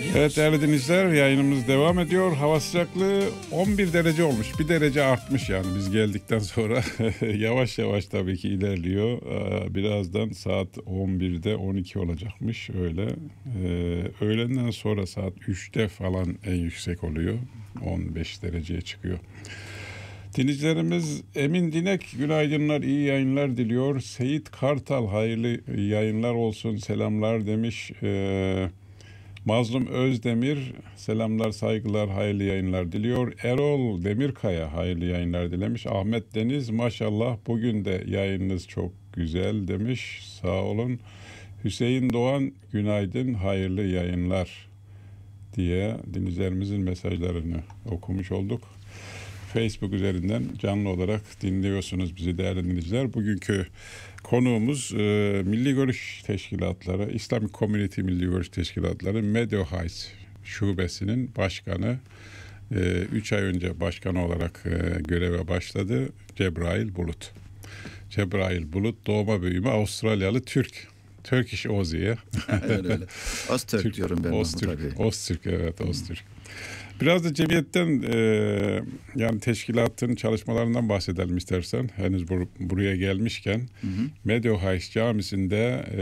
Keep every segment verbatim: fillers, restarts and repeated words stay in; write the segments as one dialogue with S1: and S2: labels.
S1: Evet değerli dinleyiciler, yayınımız devam ediyor. Hava sıcaklığı on bir derece olmuş. Bir derece artmış yani biz geldikten sonra. Yavaş yavaş tabii ki ilerliyor. Birazdan saat on birde on iki olacakmış öyle. Ee, öğlenden sonra saat üçte falan en yüksek oluyor. on beş dereceye çıkıyor. Dinleyicilerimiz Emin Dinek günaydınlar, iyi yayınlar diliyor. Seyit Kartal hayırlı yayınlar olsun, selamlar demiş. Ee, Mazlum Özdemir selamlar, saygılar, hayırlı yayınlar diliyor. Erol Demirkaya hayırlı yayınlar dilemiş. Ahmet Deniz maşallah bugün de yayınınız çok güzel demiş. Sağ olun. Hüseyin Doğan günaydın, hayırlı yayınlar diye dinleyicilerimizin mesajlarını okumuş olduk. Facebook üzerinden canlı olarak dinliyorsunuz bizi değerli dinleyiciler. Bugünkü konuğumuz e, Milli Görüş Teşkilatları, Islamic Community Milli Görüş Teşkilatları Mediohice Şubesi'nin başkanı. üç ay önce başkan olarak e, göreve başladı Cebrail Bulut. Cebrail Bulut doğma büyüme Avustralyalı Türk. Turkish Ozi'ye.
S2: öyle öyle. Öztürk diyorum ben.
S1: Öztürk, Öztürk evet Öztürk. Biraz da cemiyetten e, yani teşkilatın çalışmalarından bahsedelim istersen. Henüz bur- buraya gelmişken Mediohice Camisi'nde e,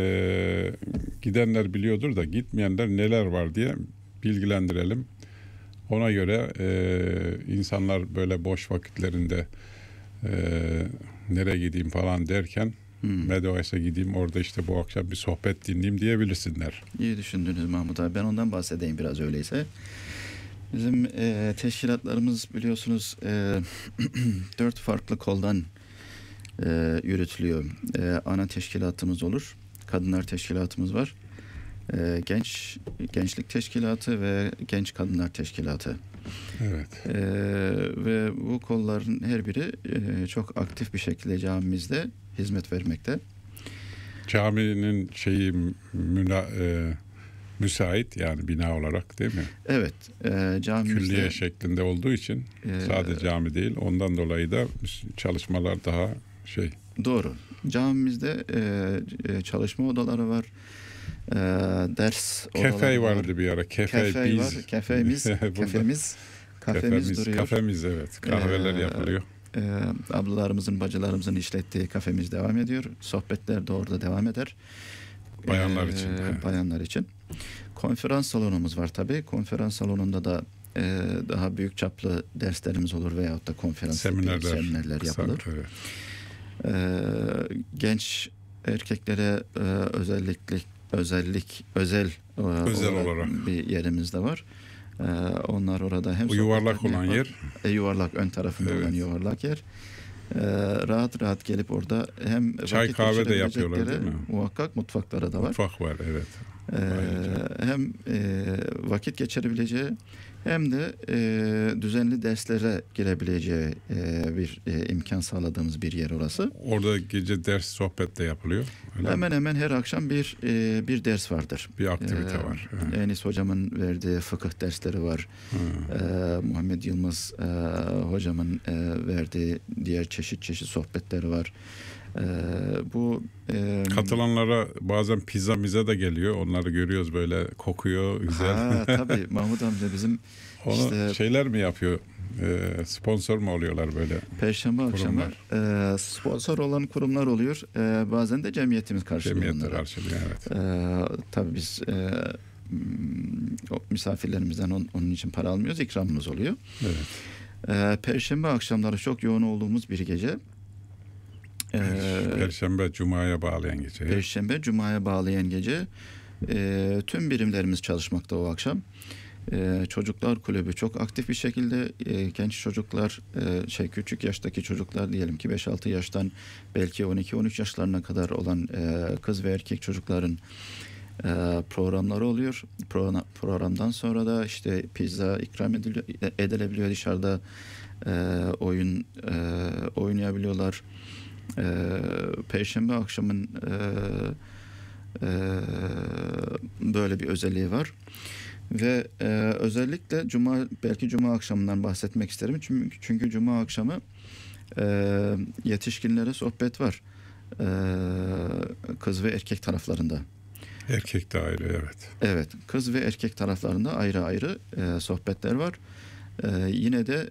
S1: gidenler biliyordur da gitmeyenler neler var diye bilgilendirelim. Ona göre e, insanlar böyle boş vakitlerinde e, nereye gideyim falan derken Hmm. Mediohice'e gideyim, orada işte bu akşam bir sohbet dinleyeyim diyebilirsinler.
S2: İyi düşündünüz Mahmut abi. Ben ondan bahsedeyim biraz öyleyse. Bizim e, teşkilatlarımız biliyorsunuz e, dört farklı koldan e, yürütülüyor. E, ana teşkilatımız olur. Kadınlar teşkilatımız var. E, genç gençlik teşkilatı ve genç kadınlar teşkilatı.
S1: Evet.
S2: E, ve bu kolların her biri e, çok aktif bir şekilde camimizde hizmet vermekte.
S1: Caminin şeyi müna, e, müsait yani bina olarak değil mi?
S2: Evet. E, camimizde,
S1: külliye şeklinde olduğu için e, sadece cami değil. Ondan dolayı da çalışmalar daha şey.
S2: Doğru. Camimizde e, çalışma odaları var. E, ders
S1: Kefey
S2: odaları var.
S1: vardı bir ara. Kefey,
S2: Kefey
S1: biz.
S2: var. Kefemiz. kefemiz. Kafemiz duruyor.
S1: Kafemiz evet. Kahveler ee, yapılıyor.
S2: E, ablalarımızın, bacılarımızın işlettiği kafemiz devam ediyor. Sohbetler de orada devam eder.
S1: Bayanlar e, için.
S2: Bayanlar için. Konferans salonumuz var tabii. Konferans salonunda da e, daha büyük çaplı derslerimiz olur veyahut da konferans
S1: seminerler,
S2: seminerler
S1: kısa,
S2: yapılır.
S1: Evet.
S2: E, genç erkeklere e, özellikle özellik özel e,
S1: özel
S2: olarak,
S1: olarak
S2: bir yerimiz de var. E, onlar orada hem
S1: o yuvarlak olan
S2: yapar,
S1: yer.
S2: E, yuvarlak ön tarafında evet. olan yuvarlak yer. E, rahat rahat gelip orada hem
S1: çay kahve de yapıyorlar değil mi?
S2: Muhakkak mutfakları da var.
S1: Mutfak var evet.
S2: Ee, hem e, vakit geçirebileceği hem de e, düzenli derslere girebileceği e, bir e, imkan sağladığımız bir yer orası.
S1: Orada gece ders sohbet de yapılıyor.
S2: Hemen hemen her akşam bir e, bir ders vardır.
S1: Bir aktivite ee, var.
S2: Evet. Enis hocamın verdiği fıkıh dersleri var. Ee, Muhammed Yılmaz e, hocamın e, verdiği diğer çeşit çeşit sohbetleri var. Ee, bu e,
S1: katılanlara bazen pizza mize de geliyor. Onları görüyoruz böyle kokuyor güzel.
S2: Ha tabii Mahmut amca bizim
S1: onu
S2: işte
S1: şeyler mi yapıyor? E, sponsor mu oluyorlar böyle?
S2: Perşembe akşamı e, sponsor olan kurumlar oluyor. E, bazen de cemiyetimiz karşılıyor.
S1: Cemiyetler karşılıyor evet.
S2: E, tabii biz e, o misafirlerimizden on, onun için para almıyoruz. İkramımız oluyor.
S1: Evet.
S2: E, Perşembe akşamları çok yoğun olduğumuz bir gece.
S1: Perşembe Cuma'ya bağlayan gece.
S2: Perşembe Cuma'ya bağlayan gece e, tüm birimlerimiz çalışmakta o akşam. E, çocuklar kulübü çok aktif bir şekilde e, genç çocuklar e, şey küçük yaştaki çocuklar diyelim ki beş altı yaştan belki on iki on üç yaşlarına kadar olan e, kız ve erkek çocukların e, programları oluyor. Pro, programdan sonra da işte pizza ikram ediliyor, edilebiliyor dışarıda e, oyun e, oynayabiliyorlar. Ee, Perşembe akşamın e, e, böyle bir özelliği var ve e, özellikle Cuma belki Cuma akşamından bahsetmek isterim çünkü çünkü Cuma akşamı e, yetişkinlere sohbet var e, kız ve erkek taraflarında.
S1: Erkek de ayrı, evet.
S2: Evet, kız ve erkek taraflarında ayrı ayrı e, sohbetler var. E, yine de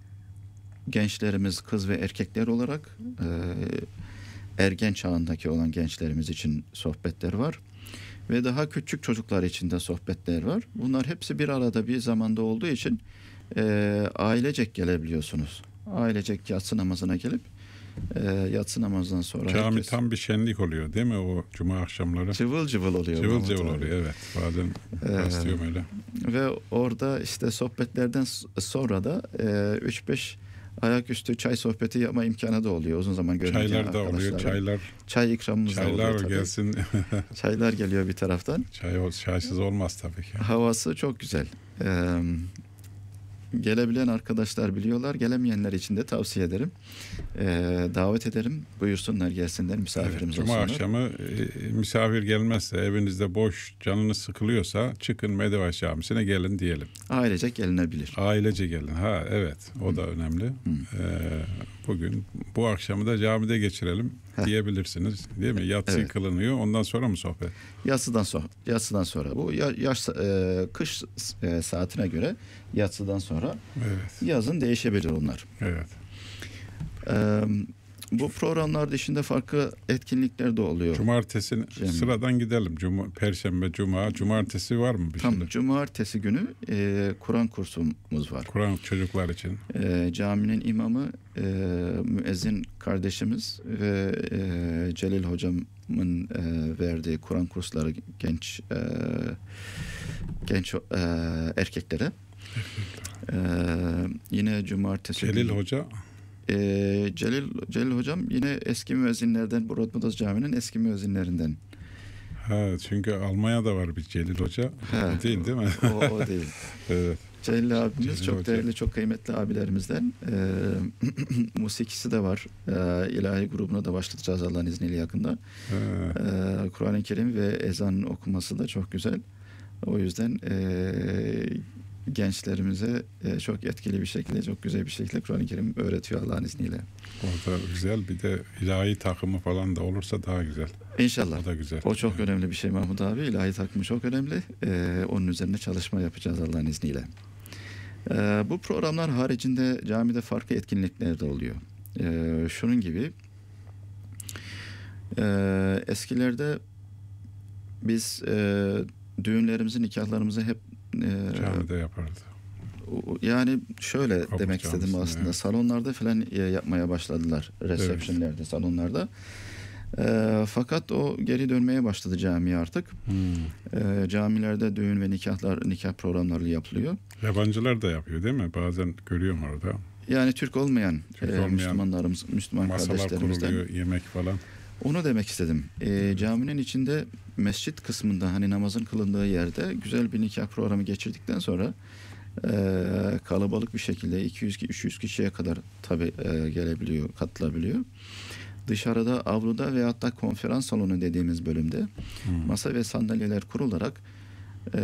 S2: gençlerimiz kız ve erkekler olarak e, ergen çağındaki olan gençlerimiz için sohbetler var. Ve daha küçük çocuklar için de sohbetler var. Bunlar hepsi bir arada bir zamanda olduğu için e, ailecek gelebiliyorsunuz. Ailecek yatsı namazına gelip e, yatsı namazından sonra
S1: Cami
S2: herkes
S1: tam bir şenlik oluyor değil mi o cuma akşamları?
S2: cıvıl cıvıl oluyor.
S1: Cıvıl
S2: Mahmut
S1: cıvıl
S2: abi.
S1: oluyor, evet. Bazen
S2: Ee,
S1: rastlıyorum öyle.
S2: Ve orada işte sohbetlerden sonra da e, üç beş ayaküstü çay sohbeti yapma imkanı da oluyor. Uzun zaman görmediğin
S1: Çaylar da oluyor,
S2: arkadaşlarla.
S1: çaylar.
S2: Çay ikramımız da oluyor
S1: Çaylar
S2: tabii.
S1: gelsin.
S2: Çaylar geliyor bir taraftan.
S1: Çay ol- çaysız olmaz tabii ki.
S2: Havası çok güzel. Ee, gelebilen arkadaşlar biliyorlar. Gelemeyenler için de tavsiye ederim. Ee, davet ederim. Buyursunlar, gelsinler, misafirimiz
S1: Evet, Cuma
S2: olsunlar.
S1: akşamı e, misafir gelmezse, evinizde boş, canınız sıkılıyorsa çıkın Medevaş Camisi'ne gelin diyelim.
S2: Ailecek gelinebilir.
S1: Ailece gelin. Ha evet, o da önemli. Ee, bugün bu akşamı da camide geçirelim
S2: Heh.
S1: diyebilirsiniz. Değil mi? Yatsı
S2: Evet.
S1: kılınıyor. Ondan sonra mı sohbet?
S2: Yatsıdan sonra, yatsıdan sonra bu ya- yaş e, kış e, saatine göre yatsıdan sonra,
S1: Evet.
S2: yazın değişebilir onlar.
S1: Evet.
S2: Ee, bu programlar dışında farklı etkinlikler de oluyor.
S1: Cumartesi
S2: Cem.
S1: sıradan gidelim. Cuma, Perşembe, Cuma, Cumartesi var mı bir
S2: Tam
S1: şey?
S2: cumartesi günü e, Kur'an kursumuz var.
S1: Kur'an çocuklar için.
S2: E, caminin imamı e, müezzin kardeşimiz ve e, Celil hocamın e, verdiği Kur'an kursları genç e, genç e, erkeklere. E, yine cumartesi
S1: Celil
S2: günü-
S1: Hoca.
S2: Ee, Celil Celil hocam yine eski müezzinlerden, Murat Camii'nin eski müezzinlerinden.
S1: Ha, çünkü Almanya'da var bir Celil Hoca.
S2: Ha,
S1: O değil değil mi?
S2: O, o değil.
S1: Evet.
S2: Celil abimiz
S1: Celil
S2: çok
S1: Hoca.
S2: değerli, çok kıymetli abilerimizden. Ee, musikisi de var. Ee, ilahi grubuna da başlatacağız Allah'ın izniyle yakında.
S1: Ha,
S2: Ee, Kur'an-ı Kerim ve ezan okuması da çok güzel. O yüzden ee, gençlerimize ee, çok etkili bir şekilde, çok güzel bir şekilde Kur'an-ı Kerim öğretiyor Allah'ın izniyle.
S1: o da güzel. Bir de ilahi takımı falan da olursa daha güzel.
S2: İnşallah.
S1: O da güzel.
S2: O çok önemli bir şey Mahmut abi. İlahi takımı çok önemli. Ee, onun üzerine çalışma yapacağız Allah'ın izniyle. Ee, bu programlar haricinde camide farklı etkinlikler de oluyor. Ee, şunun gibi. Ee, eskilerde biz e, düğünlerimizi, nikahlarımızı hep e,
S1: Camide yapardı.
S2: o- yani şöyle
S1: Kapı
S2: demek istedim
S1: camisinde,
S2: aslında.
S1: evet.
S2: Salonlarda falan e, yapmaya başladılar. Reception'lerde, salonlarda. Ee, fakat o geri dönmeye başladı camiye artık.
S1: Hmm.
S2: Ee, camilerde düğün ve nikahlar, nikah programları yapılıyor.
S1: Yabancılar da yapıyor değil mi? Bazen görüyorum orada.
S2: Yani Türk olmayan,
S1: Türk
S2: e,
S1: olmayan
S2: Müslümanlarımız, Müslüman
S1: Masalar
S2: kardeşlerimizden.
S1: kuruluyor, yemek falan.
S2: Onu demek istedim. Ee, caminin içinde mescit kısmında, hani namazın kılındığı yerde güzel bir nikah programı geçirdikten sonra e, kalabalık bir şekilde iki yüz üç yüz kişiye kadar tabii e, gelebiliyor, katılabiliyor. Dışarıda, avluda veyahut da konferans salonu dediğimiz bölümde
S1: Hmm.
S2: masa ve sandalyeler kurularak e,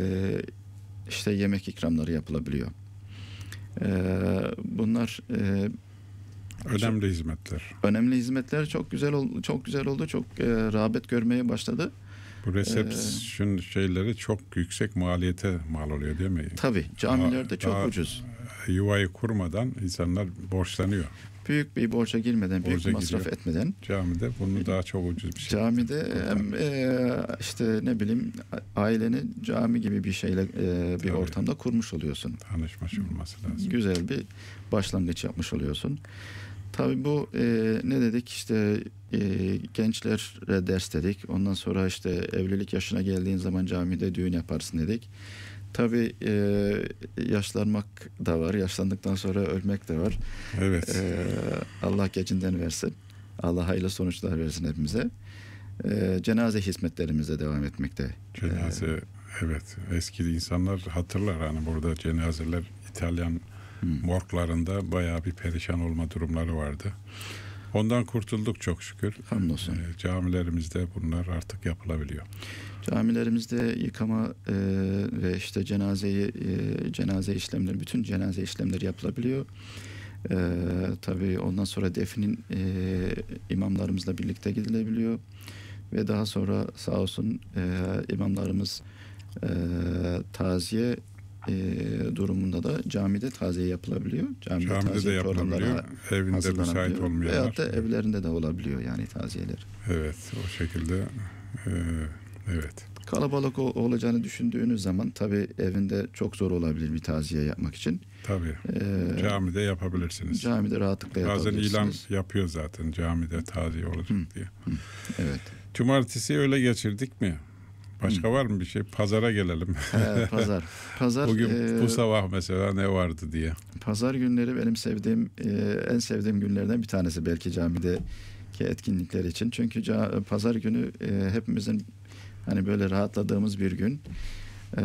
S2: işte yemek ikramları yapılabiliyor. E, bunlar e,
S1: Önemli hizmetler.
S2: önemli hizmetler, çok güzel ol, çok güzel oldu, çok e, rağbet görmeye başladı.
S1: Bu resepsiyon şeyleri çok yüksek maliyete mal oluyor değil mi?
S2: Tabii camilerde
S1: Daha-
S2: çok
S1: daha
S2: ucuz.
S1: Yuvayı kurmadan insanlar borçlanıyor.
S2: Büyük bir borca girmeden, büyük
S1: Borca
S2: bir masraf
S1: giriyor.
S2: etmeden
S1: Camide bunu daha çok ucuz bir şey.
S2: camide hem e, işte ne bileyim aileni cami gibi bir şeyle e, bir
S1: Tabii.
S2: ortamda kurmuş oluyorsun.
S1: Tanışmış olması lazım.
S2: Güzel bir başlangıç yapmış oluyorsun. Tabii bu e, ne dedik işte e, gençlere ders dedik. Ondan sonra işte evlilik yaşına geldiğin zaman camide düğün yaparsın dedik. Tabii e, yaşlanmak da var. Yaşlandıktan sonra ölmek de var.
S1: Evet.
S2: E, Allah gecinden versin. Allah hayırlı sonuçlar versin hepimize. E, cenaze hizmetlerimize devam etmekte.
S1: Cenaze, evet. Eski insanlar hatırlar hani burada cenazeler İtalyan
S2: Hmm.
S1: morglarında bayağı bir perişan olma durumları vardı. Ondan kurtulduk çok şükür.
S2: Hamdolsun.
S1: Ee, camilerimizde bunlar artık yapılabiliyor.
S2: Camilerimizde yıkama e, ve işte cenazeyi e, cenaze işlemleri, bütün cenaze işlemleri yapılabiliyor. E, tabii ondan sonra defnin e, imamlarımızla birlikte gidilebiliyor. ve daha sonra sağ olsun e, imamlarımız e, taziye e, durumunda da camide taziye yapılabiliyor. Camide,
S1: Camide de
S2: taziye
S1: yapılabiliyor.
S2: programları
S1: Evinde müsait
S2: hazırlanabiliyor.
S1: olmayanlar.
S2: Veyahut da evlerinde de olabiliyor yani taziyeler.
S1: Evet, o şekilde e, evet.
S2: Kalabalık ol- olacağını düşündüğünüz zaman tabii evinde çok zor olabilir bir taziye yapmak için.
S1: Tabii.
S2: Ee,
S1: Camide yapabilirsiniz.
S2: Camide rahatlıkla
S1: Bazen
S2: yapabilirsiniz.
S1: ilan yapıyor zaten camide taziye olacak
S2: Hı.
S1: diye.
S2: Evet.
S1: Cumartesi öyle geçirdik mi? Başka var mı bir şey? Pazara gelelim.
S2: He, pazar. Pazar
S1: Bugün
S2: e,
S1: bu sabah mesela ne vardı diye.
S2: pazar günleri benim sevdiğim e, en sevdiğim günlerden bir tanesi belki camideki etkinlikler için. Çünkü ca- pazar günü e, hepimizin hani böyle rahatladığımız bir gün. E,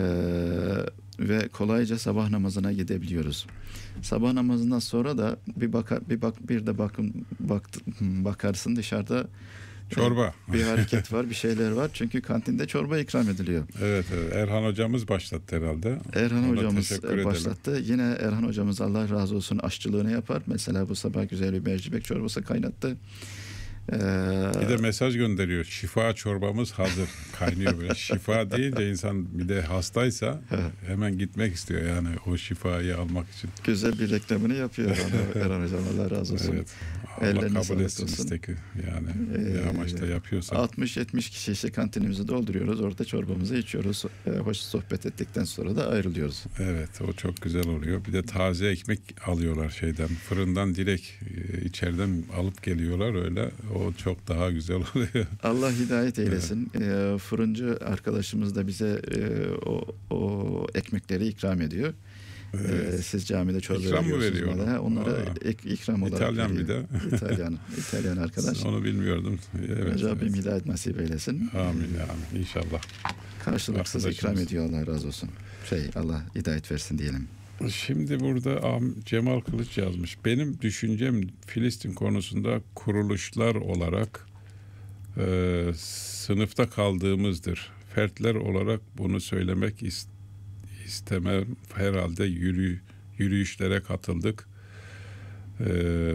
S2: ve kolayca sabah namazına gidebiliyoruz. Sabah namazından sonra da bir baka, bir bak bir de bakın bak, bakarsın dışarıda
S1: Çorba.
S2: bir hareket var, bir şeyler var. Çünkü kantinde çorba ikram ediliyor.
S1: Evet, evet. Erhan hocamız başlattı herhalde.
S2: Erhan
S1: Ona
S2: hocamız
S1: teşekkür
S2: e,
S1: edelim.
S2: başlattı. Yine Erhan hocamız Allah razı olsun aşçılığını yapar. Mesela bu sabah güzel bir mercimek çorbası kaynattı. Ee,
S1: Bir de mesaj gönderiyor. Şifa çorbamız hazır. Kaynıyor böyle. Şifa deyince insan bir de hastaysa hemen gitmek istiyor yani o şifayı almak için.
S2: güzel bir reklamını yapıyor Erhan hocam. Allah razı olsun.
S1: Evet. Allah
S2: Ellerine
S1: kabul
S2: sağlık
S1: etsin
S2: olsun.
S1: isteki. Yani
S2: Ee,
S1: bir amaçla yapıyorsa.
S2: altmış yetmiş kişi işte kantinimizi dolduruyoruz. Orada çorbamızı içiyoruz. Ee, hoş sohbet ettikten sonra da ayrılıyoruz.
S1: Evet, o çok güzel oluyor. Bir de taze ekmek alıyorlar şeyden. Fırından direkt e, içeriden alıp geliyorlar öyle. O çok daha güzel oluyor.
S2: Allah hidayet eylesin. Ee, fırıncı arkadaşımız da bize e, o, o ekmekleri ikram ediyor.
S1: Evet.
S2: Ee, siz camide çorba
S1: İkram mı
S2: veriyorsunuz
S1: veriyor
S2: bana.
S1: onu?
S2: Onlara
S1: Aa.
S2: ek, ikram olarak
S1: İtalyan
S2: veriyor.
S1: bir de.
S2: İtalyan, İtalyan arkadaş.
S1: Onu bilmiyordum. Evet,
S2: Rabbim
S1: evet.
S2: hidayet nasip eylesin.
S1: Amin, amin. İnşallah.
S2: Karşılıksız ikram
S1: Arkadaşımız.
S2: ediyor, Allah razı olsun. Şey, Allah hidayet versin diyelim.
S1: Şimdi burada Ahm- Cemal Kılıç yazmış. Benim düşüncem Filistin konusunda kuruluşlar olarak e, sınıfta kaldığımızdır. Fertler olarak bunu söylemek is- istemem. Herhalde yürü, yürüyüşlere katıldık. E,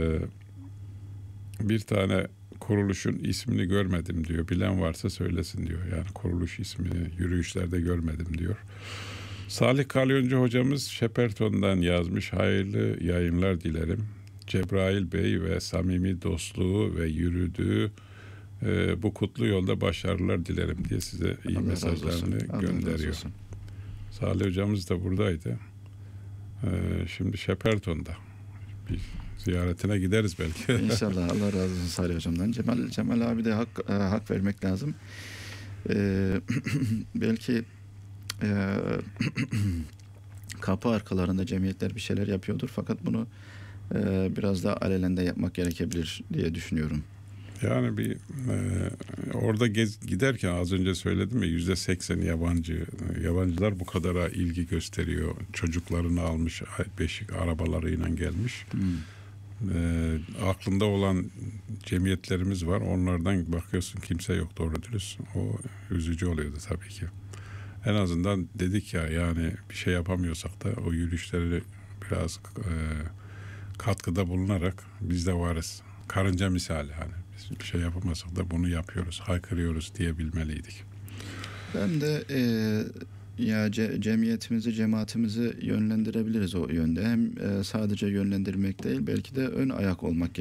S1: bir tane kuruluşun ismini görmedim diyor. Bilen varsa söylesin diyor. Yani kuruluş ismini yürüyüşlerde görmedim diyor. Salih Kalyoncu hocamız Shepperton'dan yazmış. Hayırlı yayınlar dilerim. Cebrail Bey ve samimi dostluğu ve yürüdüğü e, bu kutlu yolda başarılar dilerim diye size iyi
S2: Allah razı olsun.
S1: mesajlarını
S2: Allah razı
S1: gönderiyor.
S2: olsun.
S1: Salih hocamız da buradaydı. E, şimdi Shepperton'da. Bir ziyaretine gideriz belki.
S2: İnşallah Allah razı olsun Salih hocamdan. Cemal Cemal abi de hak e, hak vermek lazım. Ee, belki e, kapı arkalarında cemiyetler bir şeyler yapıyordur fakat bunu e, biraz daha alelende yapmak gerekebilir diye düşünüyorum.
S1: Yani bir e, orada gez, giderken az önce söyledim ya yüzde seksen yabancı. Yabancılar bu kadara ilgi gösteriyor. Çocuklarını almış beşik arabalarıyla gelmiş.
S2: Hmm.
S1: E, aklında olan cemiyetlerimiz var. Onlardan bakıyorsun kimse yok doğru dürüst. O üzücü oluyordu tabii ki. En azından dedik ya yani bir şey yapamıyorsak da o yürüyüşleri biraz e, katkıda bulunarak biz de varız. Karınca misali hani. Biz bir şey yapamasak da bunu yapıyoruz, haykırıyoruz diyebilmeliydik.
S2: Ben de e, ya ce, cemiyetimizi, cemaatimizi yönlendirebiliriz o yönde. Hem e, sadece yönlendirmek değil belki de ön ayak olmak